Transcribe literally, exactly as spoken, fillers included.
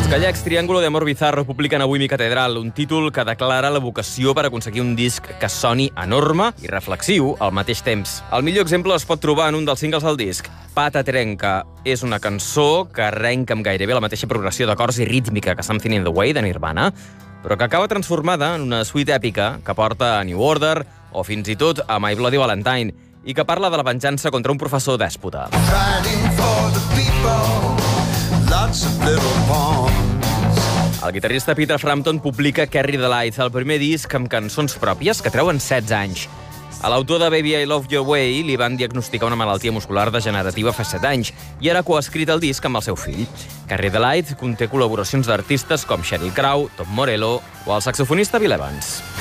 Els gallecs Triángulo de Amor Bizarro publiquen avui Mi Catedral, un títol que declara la vocació per aconseguir un disc que soni enorme i reflexiu al mateix temps. El millor exemple es pot trobar en un dels singles del disc. Pata Trenca és una cançó que arrenca amb gairebé la mateixa progressió d'acords i rítmica que Something in the Way de Nirvana, però que acaba transformada en una suite èpica que porta a New Order o fins i tot a My Bloody Valentine i que parla de la venjança contra un professor dèspota. El guitarrista Peter Frampton publica Carry the Light, el primer disc amb cançons pròpies que treuen setze anys. A l'autor de Baby I Love Your Way li van diagnosticar una malaltia muscular degenerativa fa set anys i ara ha coescrit el disc amb el seu fill. Carry the Light conté col·laboracions d'artistes com Sheryl Crow, Tom Morello o el saxofonista Bill Evans.